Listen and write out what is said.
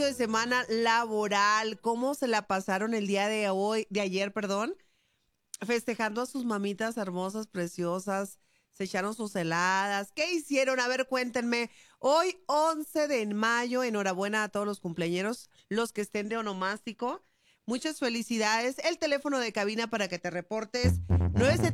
de semana laboral, ¿cómo se la pasaron el día de ayer, perdón, festejando a sus mamitas hermosas, preciosas? Se echaron sus heladas. ¿Qué hicieron? A ver, cuéntenme. Hoy, 11 de mayo, enhorabuena a todos los cumpleañeros, los que estén de onomástico. Muchas felicidades. El teléfono de cabina para que te reportes, 9